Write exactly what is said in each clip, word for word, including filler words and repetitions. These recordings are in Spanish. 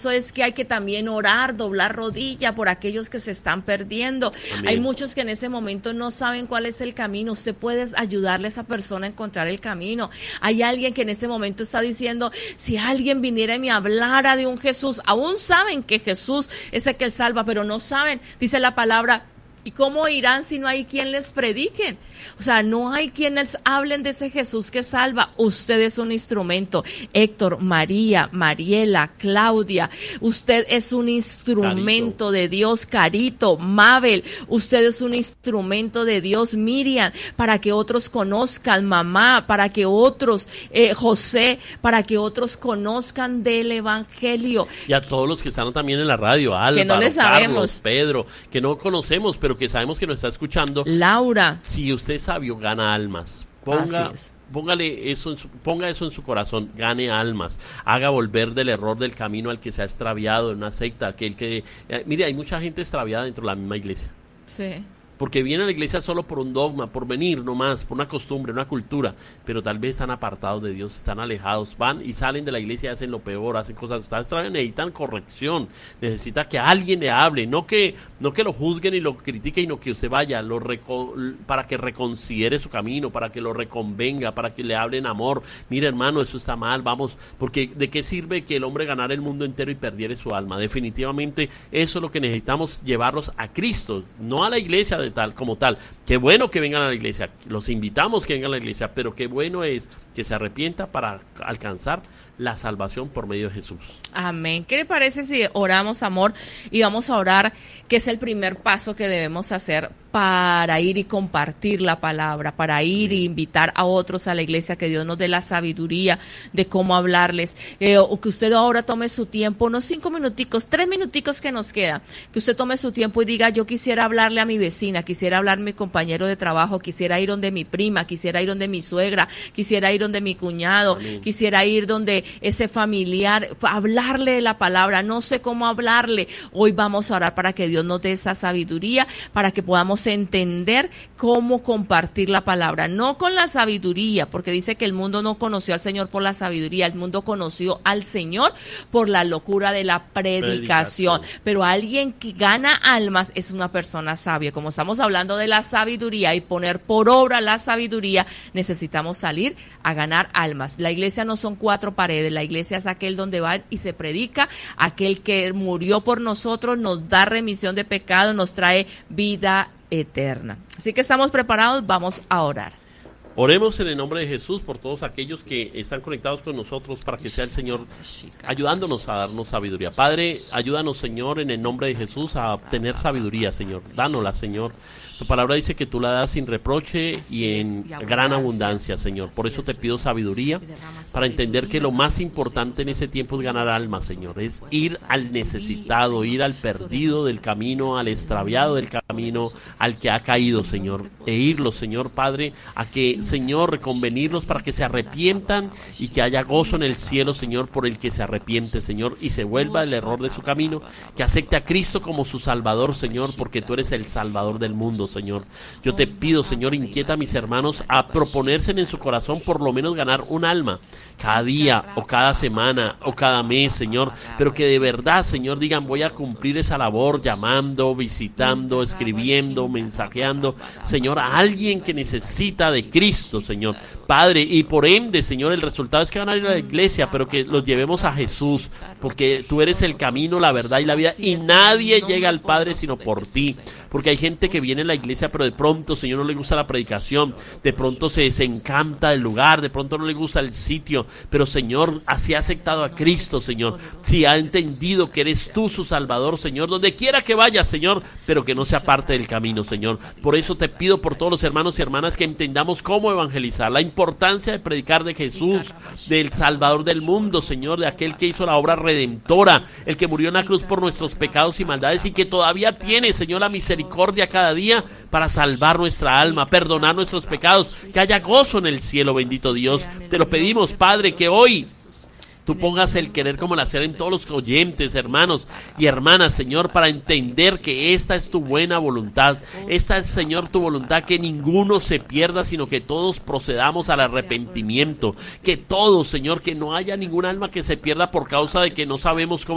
eso es que hay que también orar, doblar rodilla por aquellos que se están perdiendo. Amén. Hay muchos que en ese momento no saben cuál es el camino. Usted puede ayudarle a esa persona a encontrar el camino. Hay alguien que en este momento está diciendo, si alguien viniera y me hablara de un Jesús, aún saben que Jesús es el que salva, pero no saben, dice la palabra, ¿y cómo irán si no hay quien les prediquen? O sea, no hay quienes hablen de ese Jesús que salva. Usted es un instrumento. Héctor, María, Mariela, Claudia, usted es un instrumento Carito. de Dios. Carito, Mabel, usted es un instrumento de Dios. Miriam, para que otros conozcan. Mamá, para que otros, eh, José, para que otros conozcan del Evangelio. Y a todos los que están también en la radio, Álvaro, que no les sabemos. Carlos, Pedro, que no conocemos, pero que sabemos que nos está escuchando. Laura. Si usted es sabio, gana almas. Ponga, póngale eso en su, ponga eso en su corazón, gane almas. Haga volver del error del camino al que se ha extraviado en una secta. Aquel que, eh, mire, hay mucha gente extraviada dentro de la misma iglesia. Sí. Porque viene a la iglesia solo por un dogma, por venir nomás, por una costumbre, una cultura, pero tal vez están apartados de Dios, están alejados, van y salen de la iglesia y hacen lo peor, hacen cosas, están extrañas, necesitan corrección, necesita que alguien le hable, no que no que lo juzguen y lo critiquen, sino que usted vaya lo reco- para que reconsidere su camino, para que lo reconvenga, para que le hablen amor. Mira, hermano, eso está mal, vamos, porque ¿de qué sirve que el hombre ganara el mundo entero y perdiere su alma? Definitivamente eso es lo que necesitamos, llevarlos a Cristo, no a la iglesia de tal como tal. Qué bueno que vengan a la iglesia, los invitamos que vengan a la iglesia, pero qué bueno es que se arrepienta para alcanzar la salvación por medio de Jesús. Amén. ¿Qué le parece si oramos, amor? Y vamos a orar, que es el primer paso que debemos hacer para ir y compartir la palabra, para ir e invitar a otros a la iglesia, que Dios nos dé la sabiduría de cómo hablarles, eh, o que usted ahora tome su tiempo, unos cinco minuticos, tres minuticos que nos quedan, que usted tome su tiempo y diga, yo quisiera hablarle a mi vecina, quisiera hablar a mi compañero de trabajo, quisiera ir donde mi prima, quisiera ir donde mi suegra, quisiera ir donde mi cuñado, Amén. Quisiera ir donde ese familiar, hablarle de la palabra, no sé cómo hablarle. Hoy vamos a orar para que Dios nos dé esa sabiduría, para que podamos entender cómo compartir la palabra, no con la sabiduría, porque dice que el mundo no conoció al Señor por la sabiduría, el mundo conoció al Señor por la locura de la predicación, predicación. Pero alguien que gana almas es una persona sabia. Como estamos hablando de la sabiduría y poner por obra la sabiduría, necesitamos salir a ganar almas. La iglesia no son cuatro paredes, la iglesia es aquel donde va y se predica, aquel que murió por nosotros, nos da remisión de pecado, nos trae vida eterna. Así que estamos preparados, vamos a orar. Oremos en el nombre de Jesús por todos aquellos que están conectados con nosotros, para que sea el Señor ayudándonos a darnos sabiduría. Padre, ayúdanos, Señor, en el nombre de Jesús a obtener sabiduría, Señor. Dánosla, Señor. Tu palabra dice que tú la das sin reproche y en gran abundancia, Señor. Por eso te pido sabiduría para entender que lo más importante en ese tiempo es ganar almas, Señor. Es ir al necesitado, ir al perdido del camino, al extraviado del camino, al que ha caído, Señor. E irlos, Señor, Padre, a que, Señor, reconvenirlos para que se arrepientan y que haya gozo en el cielo, Señor, por el que se arrepiente, Señor, y se vuelva del error de su camino, que acepte a Cristo como su Salvador, Señor, porque tú eres el Salvador del mundo, Señor. Yo te pido, Señor, inquieta a mis hermanos a proponerse en su corazón por lo menos ganar un alma cada día o cada semana o cada mes, Señor, pero que de verdad, Señor, digan, voy a cumplir esa labor llamando, visitando, escribiendo, mensajeando, Señor, a alguien que necesita de Cristo, Señor, Padre, y por ende, Señor, el resultado es que van a ir a la iglesia, pero que los llevemos a Jesús, porque tú eres el camino, la verdad y la vida, y nadie llega al Padre sino por ti. Porque hay gente que viene a la iglesia, pero de pronto, Señor, no le gusta la predicación, de pronto se desencanta del lugar, de pronto no le gusta el sitio, pero, Señor, así ha aceptado a Cristo, Señor, si ha entendido que eres tú su Salvador, Señor, donde quiera que vaya, Señor, pero que no sea parte del camino, Señor. Por eso te pido por todos los hermanos y hermanas que entendamos cómo evangelizar, la importancia de predicar de Jesús, del Salvador del mundo, Señor, de aquel que hizo la obra redentora, el que murió en la cruz por nuestros pecados y maldades y que todavía tiene, Señor, la misericordia cada día para salvar nuestra alma, perdonar nuestros pecados, que haya gozo en el cielo, bendito Dios. Te lo pedimos, Padre, que hoy tú pongas el querer como el hacer en todos los oyentes, hermanos y hermanas, Señor, para entender que esta es tu buena voluntad. Esta es, Señor, tu voluntad, que ninguno se pierda, sino que todos procedamos al arrepentimiento. Que todos, Señor, que no haya ningún alma que se pierda por causa de que no sabemos cómo evangelizar.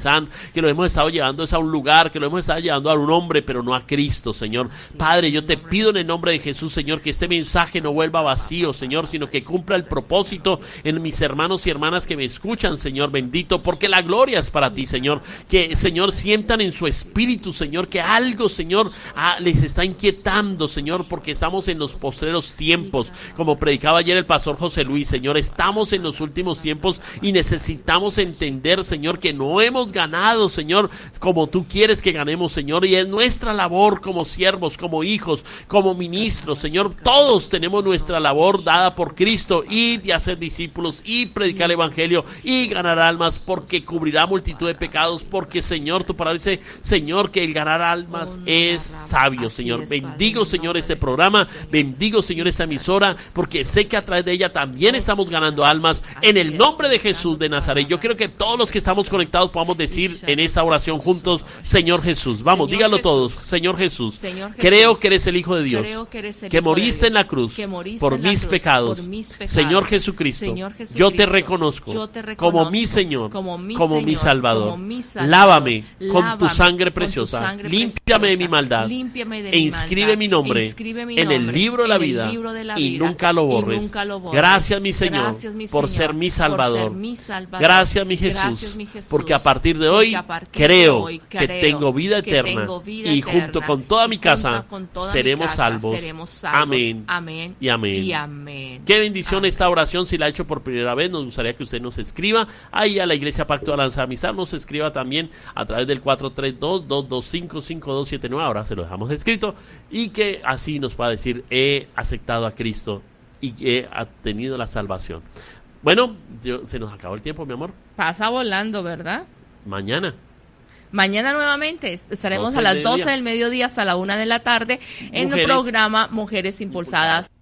Nissan, que lo hemos estado llevando a un lugar, que lo hemos estado llevando a un hombre, pero no a Cristo, Señor. Padre, yo te pido en el nombre de Jesús, Señor, que este mensaje no vuelva vacío, Señor, sino que cumpla el propósito en mis hermanos y hermanas que me escuchan, Señor bendito, porque la gloria es para ti, Señor. Que, Señor, sientan en su espíritu, Señor, que algo, Señor, ah, les está inquietando, Señor, porque estamos en los postreros tiempos, como predicaba ayer el pastor José Luis, Señor, estamos en los últimos tiempos y necesitamos entender, Señor, que no hemos ganado, Señor, como tú quieres que ganemos, Señor, y es nuestra labor como siervos, como hijos, como ministros, Señor, todos tenemos nuestra labor dada por Cristo, ir y hacer discípulos y predicar el evangelio y ganar almas, porque cubrirá multitud de pecados, porque, Señor, tu palabra dice, Señor, que el ganar almas es sabio, Señor. Bendigo, Señor, este programa, bendigo, Señor, esta emisora, porque sé que a través de ella también estamos ganando almas, en el nombre de Jesús de Nazaret. Yo quiero que todos los que estamos conectados podamos decir en esta oración juntos, Señor Jesús. Vamos, Señor, díganlo Jesús. Todos, Señor Jesús, Señor Jesús, creo que eres el Hijo de Dios, que, eres el que, moriste en la cruz, que moriste por, en la mis cruz pecados. por mis pecados. Señor Jesucristo, Señor Jesucristo, yo te reconozco, yo te reconozco como mi Señor, como mi, como Señor, mi Salvador. Como mi Salvador. Lávame, Lávame con tu sangre preciosa, tu sangre límpiame de mi maldad, de e inscribe mi nombre, inscribe mi nombre en el libro de la vida, de la vida y, nunca lo borres. Nunca lo borres. Gracias, mi Señor, Gracias, mi Señor por, ser mi Salvador. Ser mi Salvador. Gracias, mi Jesús, Gracias, mi Jesús, porque a partir de hoy, partir creo, de hoy creo que tengo vida eterna, tengo vida y eterna, junto con toda mi casa toda seremos, mi casa, salvos. seremos salvos. Amén. Amén. Y amén. Y amén. Qué bendición amén. Esta oración. Si la ha hecho por primera vez, nos gustaría que usted nos escriba ahí a la Iglesia Pacto de Alianza de Amistad. Nos escriba también a través del cuatro tres dos, dos dos cinco, cinco dos siete nueve. Ahora se lo dejamos escrito. Y que así nos pueda decir, he aceptado a Cristo y he tenido la salvación. Bueno, yo, se nos acabó el tiempo, mi amor. Pasa volando, ¿verdad? Mañana. Mañana nuevamente estaremos a las doce del mediodía hasta la una de la tarde en Mujeres. el programa Mujeres Impulsadas.